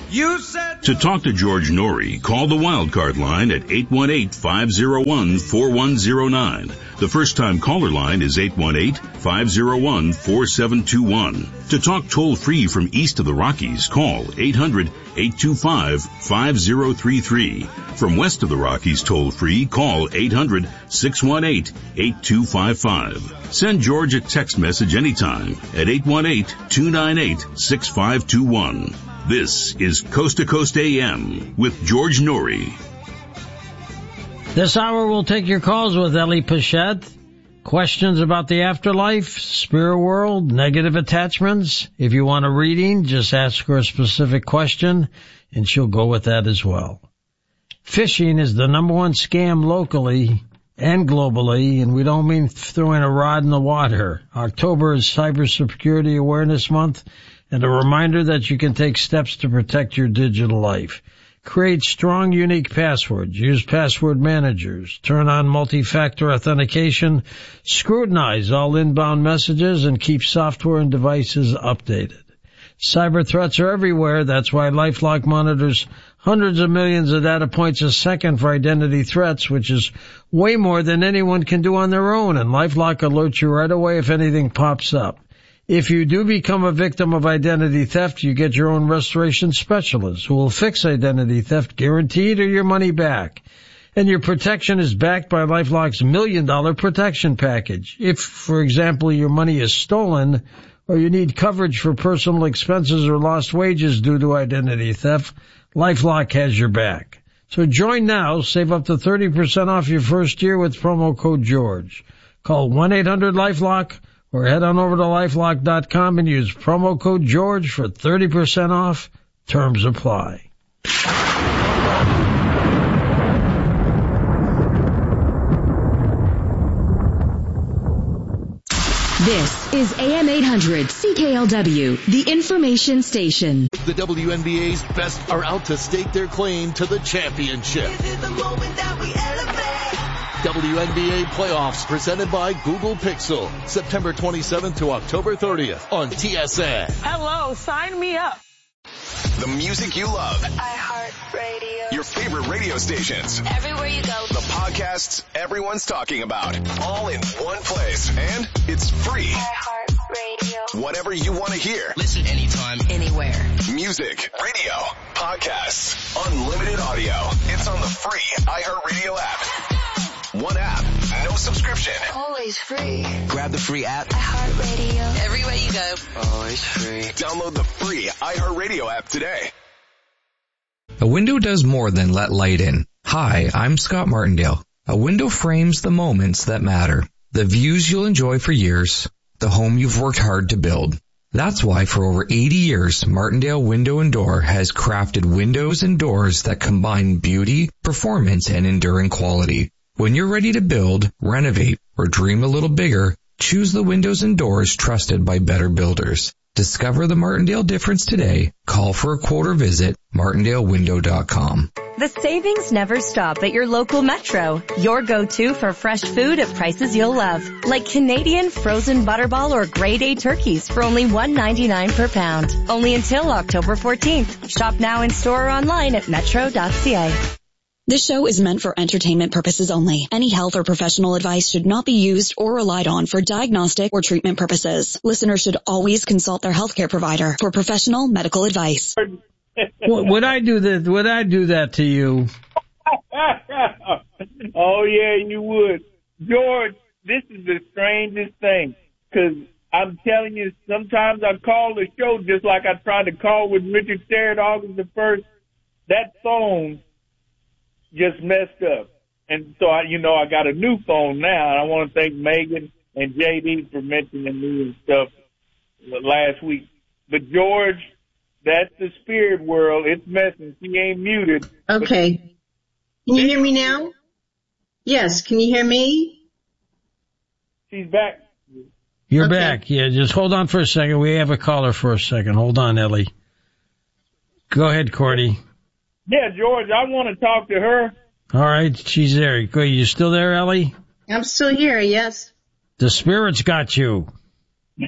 You said To talk to George Norrie, call the Wildcard line at 818-501-4109. The first-time caller line is 818-501-4721. To talk toll-free from east of the Rockies, call 800-825-5033. From west of the Rockies toll-free, call 800-618-8255. Send George a text message anytime at 818-298-6521. This is Coast to Coast AM with George Norrie. This hour we'll take your calls with Ellie Pichette. Questions about the afterlife, spirit world, negative attachments. If you want a reading, just ask her a specific question and she'll go with that as well. Phishing is the number one scam locally and globally, and we don't mean throwing a rod in the water. October is Cybersecurity Awareness Month, and a reminder that you can take steps to protect your digital life. Create strong, unique passwords. Use password managers. Turn on multi-factor authentication. Scrutinize all inbound messages and keep software and devices updated. Cyber threats are everywhere. That's why LifeLock monitors hundreds of millions of data points a second for identity threats, which is way more than anyone can do on their own. And LifeLock alerts you right away if anything pops up. If you do become a victim of identity theft, you get your own restoration specialist who will fix identity theft, guaranteed, or your money back. And your protection is backed by LifeLock's $1 million protection package. If, for example, your money is stolen or you need coverage for personal expenses or lost wages due to identity theft, LifeLock has your back. So join now. Save up to 30% off your first year with promo code George. Call 1-800-LifeLock. Or head on over to LifeLock.com and use promo code George for 30% off. Terms apply. This is AM 800 CKLW, the information station. The WNBA's best are out to stake their claim to the championship. This is the moment that we elevate. WNBA playoffs presented by Google Pixel, September 27th to October 30th on TSN. Hello, sign me up. The music you love. iHeartRadio. Your favorite radio stations. Everywhere you go. The podcasts everyone's talking about. All in one place. And it's free. iHeartRadio. Whatever you want to hear. Listen anytime. Anywhere. Music, radio, podcasts, unlimited audio. It's on the free iHeartRadio app. One app, no subscription. Always free. Grab the free app. iHeartRadio. Everywhere you go. Always free. Download the free iHeartRadio app today. A window does more than let light in. Hi, I'm Scott Martindale. A window frames the moments that matter. The views you'll enjoy for years. The home you've worked hard to build. That's why for over 80 years, Martindale Window & Door has crafted windows and doors that combine beauty, performance, and enduring quality. When you're ready to build, renovate, or dream a little bigger, choose the windows and doors trusted by better builders. Discover the Martindale difference today. Call for a quote or visit martindalewindow.com. The savings never stop at your local Metro. Your go-to for fresh food at prices you'll love. Like Canadian frozen butterball or grade A turkeys for only $1.99 per pound. Only until October 14th. Shop now in store or online at metro.ca. This show is meant for entertainment purposes only. Any health or professional advice should not be used or relied on for diagnostic or treatment purposes. Listeners should always consult their healthcare provider for professional medical advice. Would I do that to you? Oh, yeah, you would. George, this is the strangest thing, because I'm telling you, sometimes I call the show just like I tried to call with Richard Sterrett August the 1st. That phone just messed up. And so, I got a new phone now, and I want to thank Megan and JD for mentioning me and stuff last week. But, George, that's the spirit world. It's messing. She ain't muted. Okay. Can you hear me now? Yes. Can you hear me? She's back. You're back. Yeah, just hold on for a second. We have a caller for a second. Hold on, Ellie. Go ahead, Cordy. Yeah, George, I want to talk to her. All right, she's there. Go. You still there, Ellie? I'm still here, yes. The spirit's got you.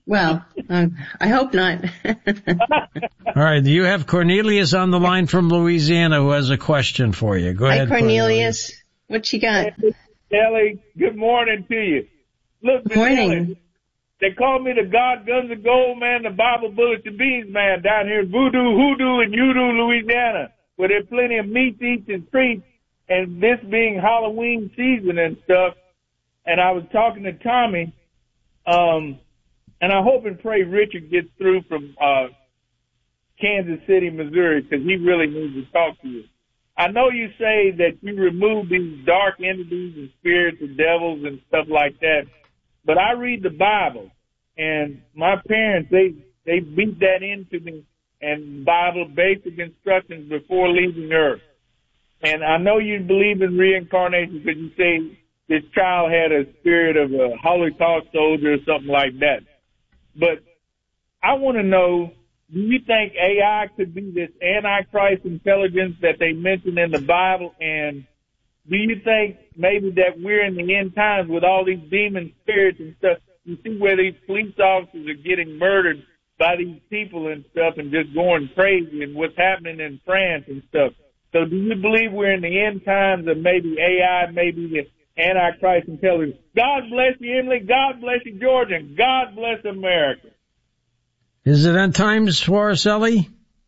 Well, I hope not. All right. You have Cornelius on the line from Louisiana who has a question for you. Go ahead, Cornelius. What you got? Ellie, good morning to you. Look, good morning. Ellie, they call me the God Guns and Gold man, the Bible Bullets and Beans man down here in Voodoo, Hoodoo, and Udo, Louisiana, where there's plenty of meats, eats, and treats, and this being Halloween season and stuff. And I was talking to Tommy, and I hope and pray Richard gets through from Kansas City, Missouri, because he really needs to talk to you. I know you say that you remove these dark entities and spirits and devils and stuff like that, but I read the Bible, and my parents, they beat that into me, and Bible basic instructions before leaving Earth. And I know you believe in reincarnation because you say this child had a spirit of a Holocaust soldier or something like that. But I want to know, do you think AI could be this Antichrist intelligence that they mentioned in the Bible? And do you think maybe that we're in the end times with all these demon spirits and stuff? You see where these police officers are getting murdered by these people and stuff and just going crazy, and what's happening in France and stuff. So do you believe we're in the end times of maybe AI, maybe the Antichrist intelligence? God bless you, Emily. God bless you, George. And God bless America. Is it end times for us, Ellie?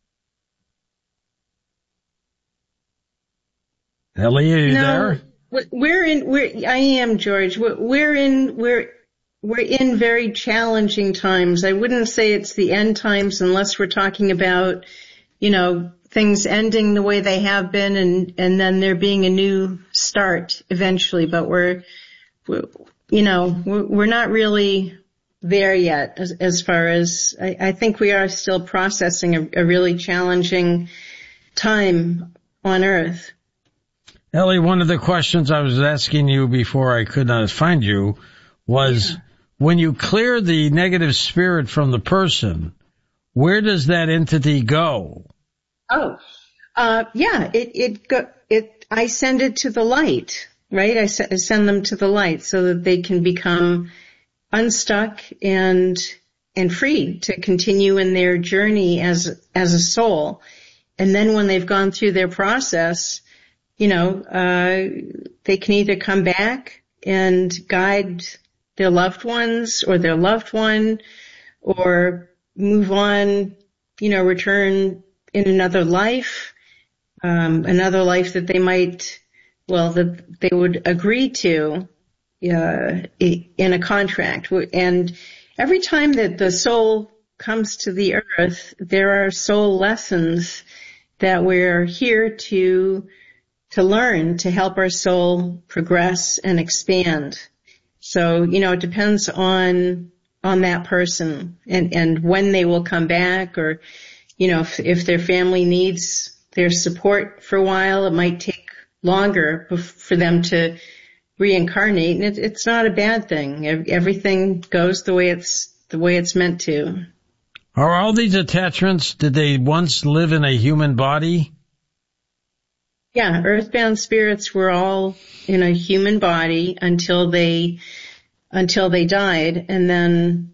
Ellie, are you there? I am, George. We're in very challenging times. I wouldn't say it's the end times unless we're talking about, things ending the way they have been and then there being a new start eventually. But we're not really there yet as far as I think we are still processing a really challenging time on Earth. Ellie, one of the questions I was asking you before I could not find you was, when you clear the negative spirit from the person, where does that entity go? I send it to the light, right? I send them to the light so that they can become unstuck and free to continue in their journey as a soul. And then when they've gone through their process, they can either come back and guide their loved ones or their loved one, or move on, return in another life that they would agree to in a contract. And every time that the soul comes to the earth, there are soul lessons that we're here to learn to help our soul progress and expand. So, it depends on that person and when they will come back, or, if their family needs their support for a while, it might take longer for them to reincarnate. And it's not a bad thing. Everything goes the way it's meant to. Are all these attachments, did they once live in a human body? Yeah, earthbound spirits were all in a human body until they died, and then,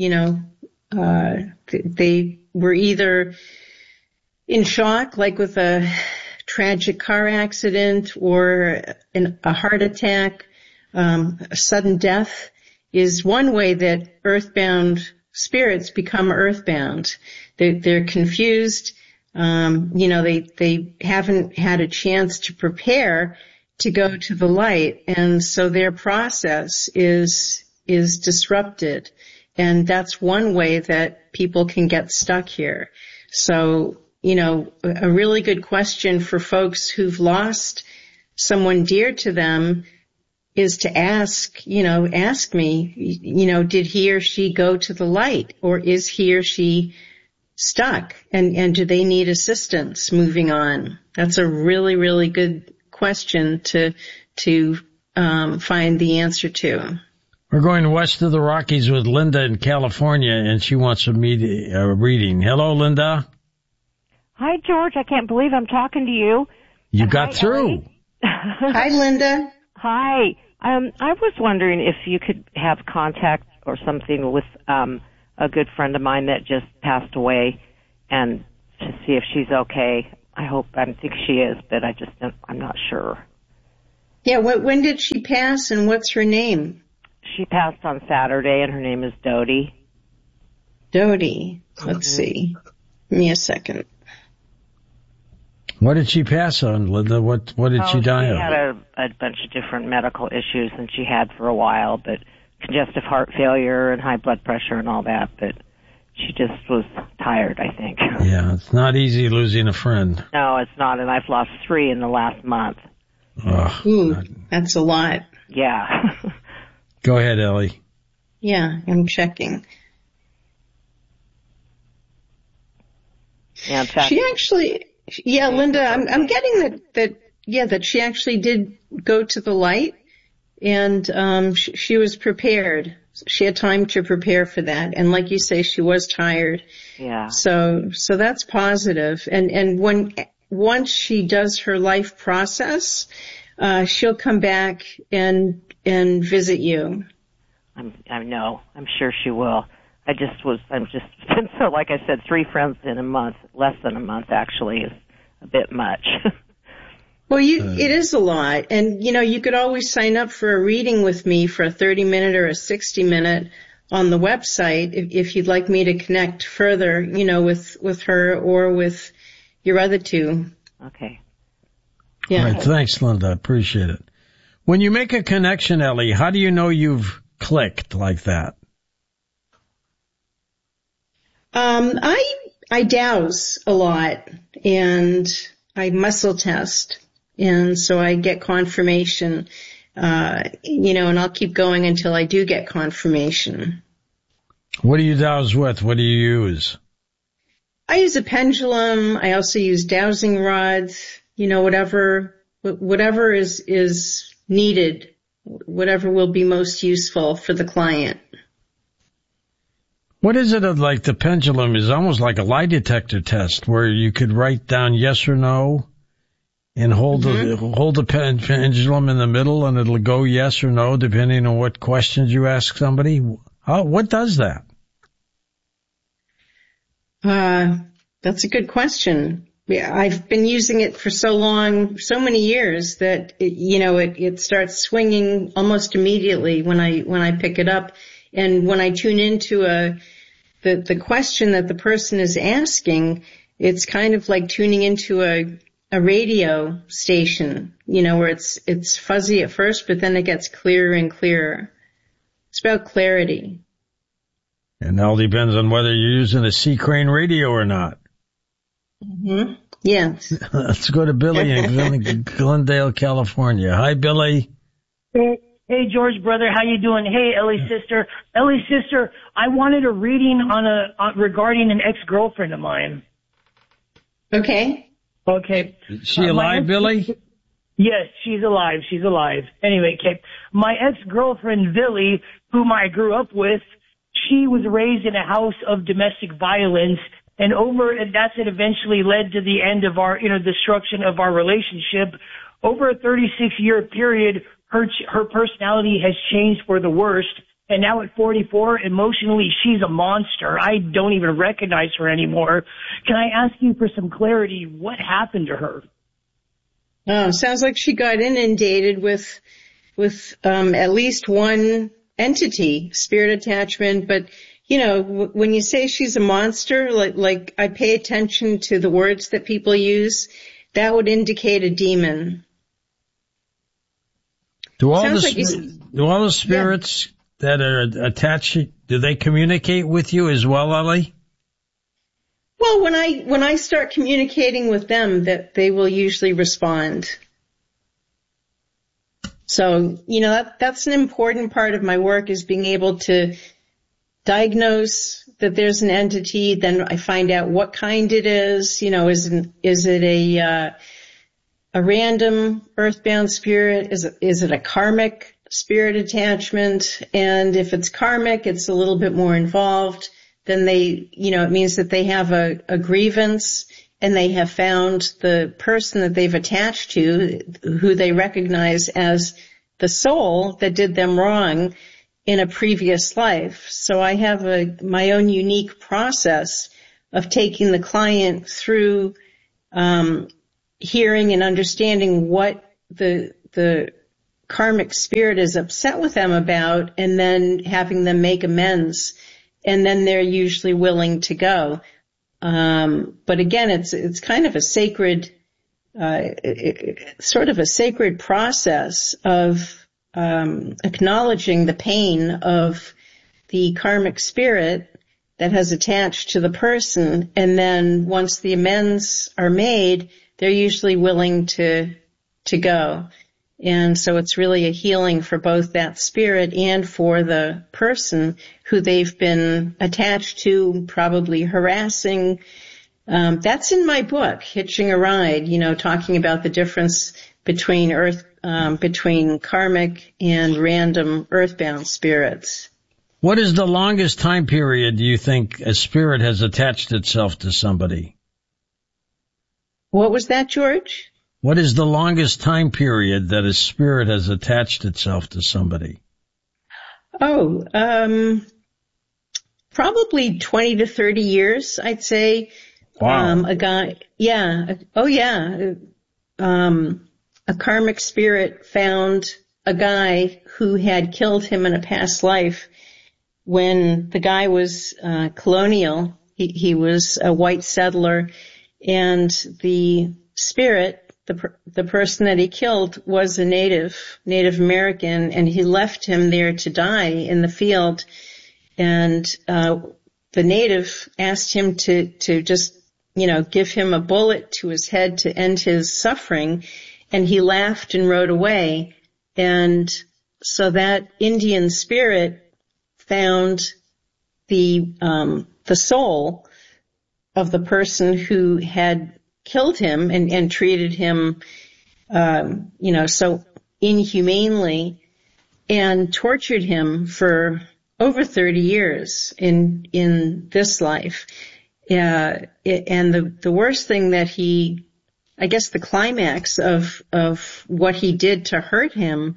they were either in shock, like with a tragic car accident or a heart attack. A sudden death is one way that earthbound spirits become earthbound. They're confused. They haven't had a chance to prepare to go to the light, and so their process is disrupted. And that's one way that people can get stuck here. So, a really good question for folks who've lost someone dear to them is to ask me, did he or she go to the light, or is he or she stuck, and do they need assistance moving on? That's a really, really good question to find the answer to. We're going west of the Rockies with Linda in California, and she wants a reading. Hello, Linda. Hi, George. I can't believe I'm talking to you. You got through. Hi, Linda. Hi. I was wondering if you could have contact or something with a a good friend of mine that just passed away, and to see if she's okay. I think she is, but I'm not sure. Yeah, when did she pass, and what's her name? She passed on Saturday, and her name is Dodie. Dodie. Let's see. Give me a second. What did she pass on, Linda? What did she die of? She had a bunch of different medical issues than she had for a while, but congestive heart failure and high blood pressure and all that, but she just was tired, I think. Yeah, it's not easy losing a friend. No, it's not, and I've lost 3 in the last month. Oh, ooh, that's a lot. Yeah. Go ahead, Ellie. Yeah, I'm checking. Yeah, she actually, yeah, Linda, I'm getting that she actually did go to the light, and she was prepared. She had time to prepare for that, and like you say, she was tired. Yeah. So that's positive. And once she does her life process, she'll come back and visit you. I know. I'm sure she will. I'm just so, like I said, 3 friends in a month, less than a month actually, is a bit much. Well, it is a lot. And, you could always sign up for a reading with me for a 30-minute or a 60-minute on the website if you'd like me to connect further, with her or with your other 2. Okay. Yeah. All right, thanks, Linda. Appreciate it. When you make a connection, Ellie, how do you know you've clicked like that? I dowse a lot, and I muscle test, and so I get confirmation, and I'll keep going until I do get confirmation. What do you dowse with? What do you use? I use a pendulum. I also use dowsing rods, whatever is needed, whatever will be most useful for the client. What is it like the pendulum is almost like a lie detector test where you could write down yes or no and hold the pendulum in the middle and it'll go yes or no depending on what questions you ask somebody? What does that? That's a good question. Yeah, I've been using it for so long, so many years that it starts swinging almost immediately when I pick it up. And when I tune into the question that the person is asking, it's kind of like tuning into a radio station, where it's fuzzy at first, but then it gets clearer and clearer. It's about clarity. And it all depends on whether you're using a C-Crane radio or not. Mm-hmm. Yes. Let's go to Billy in Glendale, California. Hi, Billy. Hey, George, brother, how you doing? Hey, Ellie's sister. Ellie's sister, I wanted a reading regarding an ex-girlfriend of mine. Okay. Is she alive, Billy? Yes, she's alive. She's alive. Anyway, okay. My ex-girlfriend, Billy, whom I grew up with, she was raised in a house of domestic violence, and that's it eventually led to the end of our, destruction of our relationship. Over a 36-year period, her personality has changed for the worst, and now at 44, emotionally, she's a monster. I don't even recognize her anymore. Can I ask you for some clarity? What happened to her? Oh, sounds like she got inundated with at least one entity, spirit attachment. But, when you say she's a monster, like I pay attention to the words that people use, that would indicate a demon. Do all the spirits that are attached, do they communicate with you as well, Ellie? Well, when I start communicating with them, that they will usually respond. So, that's an important part of my work, is being able to diagnose that there's an entity. Then I find out what kind it is. Is it a random earthbound spirit? Is it a karmic spirit attachment? And if it's karmic, it's a little bit more involved. Then it means that they have a grievance, and they have found the person that they've attached to, who they recognize as the soul that did them wrong. in a previous life. So I have my own unique process of taking the client through hearing and understanding what the karmic spirit is upset with them about, and then having them make amends, and then they're usually willing to go. But again, it's kind of a sacred, sort of a sacred process of acknowledging the pain of the karmic spirit that has attached to the person, and then once the amends are made, they're usually willing to go. And so it's really a healing for both that spirit and for the person who they've been attached to, probably harassing. That's in my book, Hitching a Ride, talking about the difference between between karmic and random earthbound spirits. What is the longest time period do you think a spirit has attached itself to somebody? What was that, George? What is the longest time period that a spirit has attached itself to somebody? Oh, probably 20 to 30 years, I'd say. Wow. A guy, yeah. Oh, yeah. A karmic spirit found a guy who had killed him in a past life when the guy was colonial. He was a white settler, and the spirit, the person that he killed, was a Native American, and he left him there to die in the field. And the Native asked him to just, give him a bullet to his head to end his suffering, and he laughed and rode away. And so that Indian spirit found the soul of the person who had killed him and treated him, so inhumanely, and tortured him for over 30 years in this life. And the worst thing that I guess the climax of what he did to hurt him,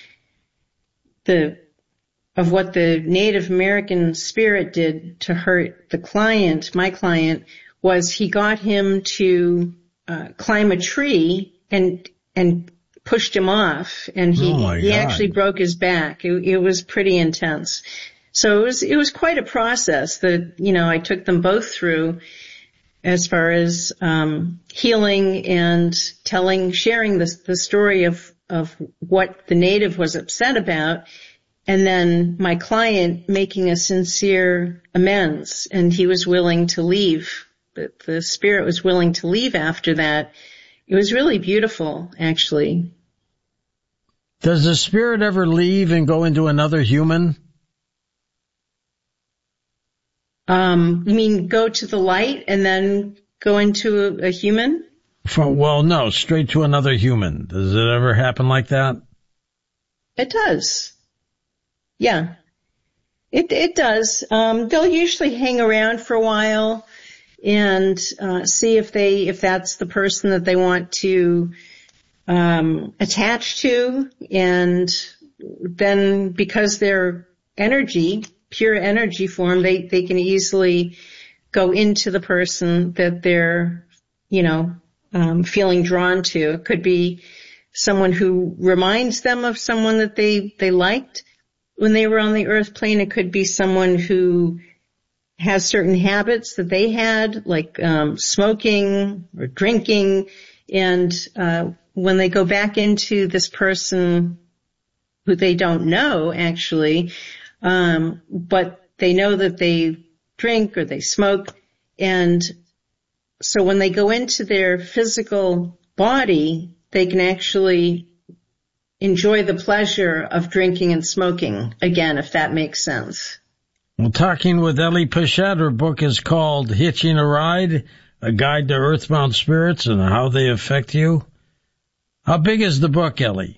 of what the Native American spirit did to hurt my client, was he got him to climb a tree and pushed him off, and he actually broke his back. It was pretty intense. So it was quite a process that I took them both through, as far as healing and sharing the story of what the Native was upset about, and then my client making a sincere amends, and he was willing to leave. The spirit was willing to leave after that. It was really beautiful, actually. Does the spirit ever leave and go into another human? You mean go to the light and then go into a human? No, straight to another human. Does it ever happen like that? It does. Yeah. It does. They'll usually hang around for a while and see if that's the person that they want to attach to, and then because they're pure energy form, they can easily go into the person that they're feeling drawn to. It could be someone who reminds them of someone that they liked when they were on the earth plane. It could be someone who has certain habits that they had, like smoking or drinking, and when they go back into this person who they don't know, actually, but they know that they drink or they smoke, and so when they go into their physical body, they can actually enjoy the pleasure of drinking and smoking again, if that makes sense. Well, talking with Ellie Pichette, her book is called Hitching a Ride, A Guide to Earthbound Spirits and How They Affect You. How big is the book, Ellie?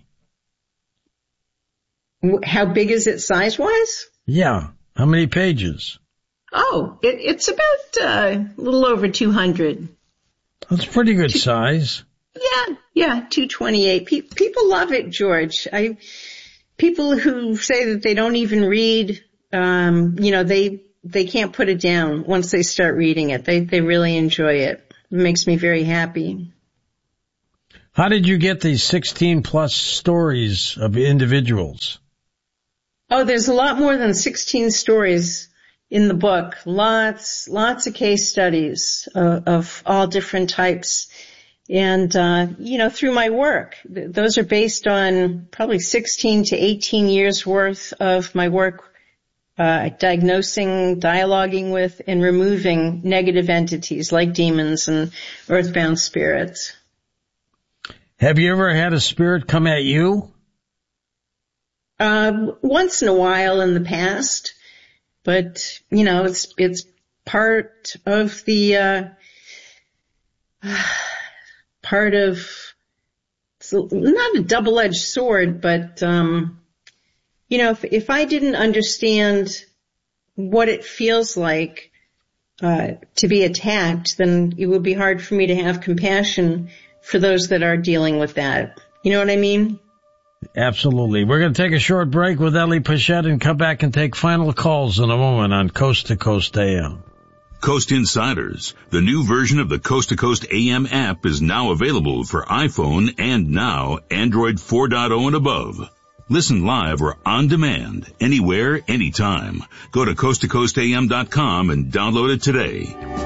How big is it size-wise? Yeah. How many pages? Oh, it's about a little over 200. That's pretty good size. Yeah, 228. People love it, George. people who say that they don't even read, they can't put it down once they start reading it. They really enjoy it. It makes me very happy. How did you get these 16 plus stories of individuals? Oh, there's a lot more than 16 stories in the book. Lots of case studies of all different types. And, through my work, those are based on probably 16 to 18 years worth of my work, diagnosing, dialoguing with, and removing negative entities like demons and earthbound spirits. Have you ever had a spirit come at you? Once in a while in the past, but, it's part of the, it's not a double-edged sword, but, if I didn't understand what it feels like, to be attacked, then it would be hard for me to have compassion for those that are dealing with that. You know what I mean? Absolutely. We're going to take a short break with Ellie Pichette and come back and take final calls in a moment on Coast to Coast AM. Coast Insiders, the new version of the Coast to Coast AM app, is now available for iPhone and now Android 4.0 and above. Listen live or on demand, anywhere, anytime. Go to coasttocoastam.com and download it today.